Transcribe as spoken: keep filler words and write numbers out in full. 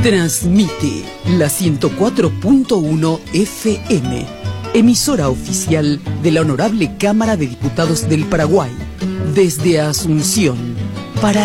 Transmite la ciento cuatro punto uno F M, emisora oficial de la Honorable Cámara de Diputados del Paraguay, desde Asunción,